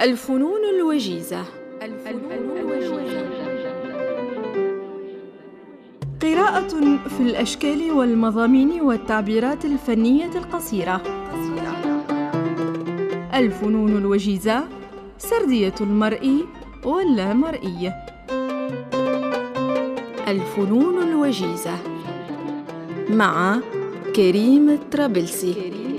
الفنون الوجيزة. قراءة في الأشكال والمضامين والتعبيرات الفنية القصيرة. الفنون الوجيزة، سردية المرئي واللامرئي. الفنون الوجيزة مع كريم الطرابلسي.